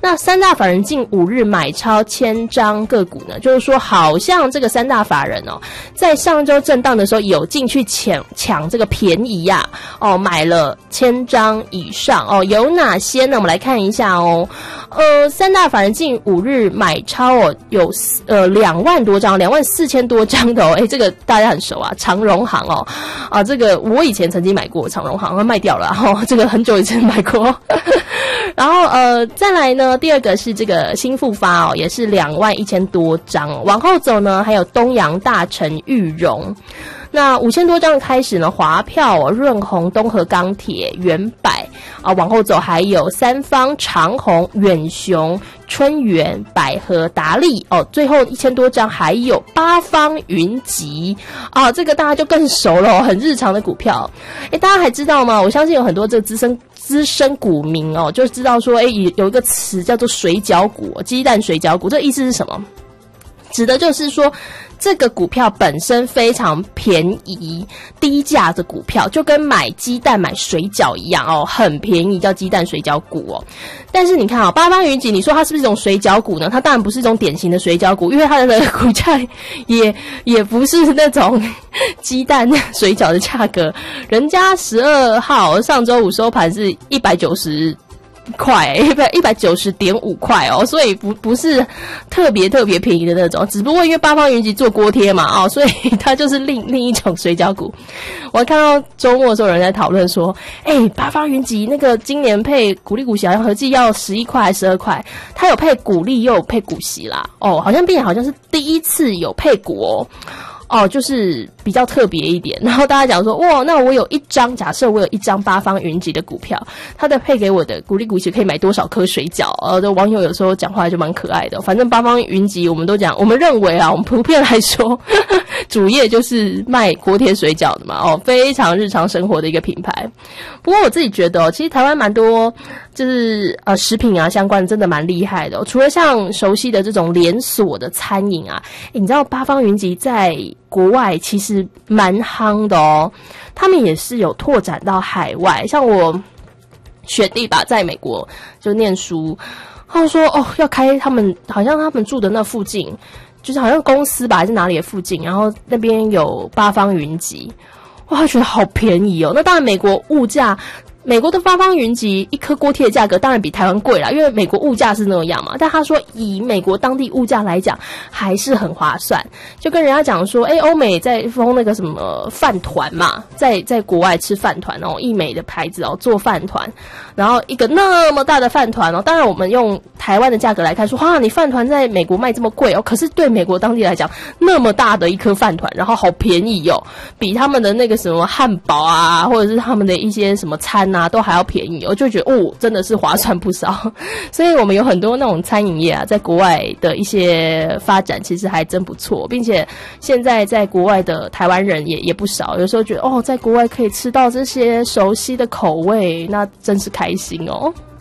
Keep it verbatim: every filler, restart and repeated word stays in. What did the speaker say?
那三大法人近五日买超千张个股呢，就是说好像这个三大法人哦，在上周震荡的时候有进去抢抢这个便宜呀、啊，哦，买了千张以上哦，有哪些呢？我们来看一下哦，呃，三大法人近五日买超哦，有呃两万多张，两万四千多张的哦，哎，这个大家很熟啊，长荣行哦，啊，这个我以前曾经买过长荣行，卖掉了哈、哦，这个很久以前买过。然后呃，再来呢，第二个是这个新复发哦，也是两万一千多张、哦。往后走呢，还有东洋大成、裕荣。那五千多张开始呢，华票哦、润宏、东和钢铁、元百啊，往后走还有三方、长虹、远雄、春源、百合、达利哦，最后一千多张还有八方云集啊，这个大家就更熟了、哦，很日常的股票。诶，大家还知道吗？我相信有很多这个资深资深股民哦，就知道说，诶，有一个词叫做水饺股、哦，鸡蛋水饺股，这意思是什么？指的就是说，这个股票本身非常便宜、低价的股票，就跟买鸡蛋、买水饺一样哦，很便宜，叫鸡蛋水饺股哦。但是你看啊、哦，八方云集，你说它是不是一种水饺股呢？它当然不是一种典型的水饺股，因为它的股价也也不是那种鸡蛋水饺的价格。人家十二号上周五收盘是一百九十。块一百一百九十点五块哦，所以不不是特别特别便宜的那种，只不过因为八方云集做锅贴嘛哦，所以它就是另另一种水饺股。我看到周末的时候有人在讨论说，哎、欸，八方云集那个今年配股利股息好像合计要十一块还是十二块，它有配股利又有配股息啦哦，好像并且好像是第一次有配股哦。哦，就是比较特别一点，然后大家讲说，哇，那我有一张，假设我有一张八方云集的股票，它的配给我的股利股息可以买多少颗水饺？呃，的网友有时候讲话就蛮可爱的。反正八方云集，我们都讲，我们认为啊，我们普遍来说，呵呵主业就是卖锅贴水饺的嘛，哦，非常日常生活的一个品牌。不过我自己觉得哦，其实台湾蛮多就是呃食品啊相关的真的蛮厉害的、哦，除了像熟悉的这种连锁的餐饮啊，诶你知道八方云集在国外其实蛮夯的哦，他们也是有拓展到海外，像我学弟吧，在美国就念书，他说哦要开他们好像他们住的那附近，就是好像公司吧还是哪里的附近，然后那边有八方云集，哇，他觉得好便宜哦。那当然美国物价。美国的八方云集一颗锅贴的价格当然比台湾贵啦，因为美国物价是那样嘛。但他说以美国当地物价来讲，还是很划算。就跟人家讲说，哎，欧美在封那个什么饭团嘛，在在国外吃饭团哦，义美的牌子哦做饭团，然后一个那么大的饭团哦，当然我们用台湾的价格来看说，哇，你饭团在美国卖这么贵哦，可是对美国当地来讲，那么大的一颗饭团，然后好便宜哦，比他们的那个什么汉堡啊，或者是他们的一些什么餐啊。啊，都还要便宜，我就觉得哦，真的是划算不少。所以我们有很多那种餐饮业啊，在国外的一些发展，其实还真不错，并且现在在国外的台湾人也也不少。有时候觉得哦，在国外可以吃到这些熟悉的口味，那真是开心哦。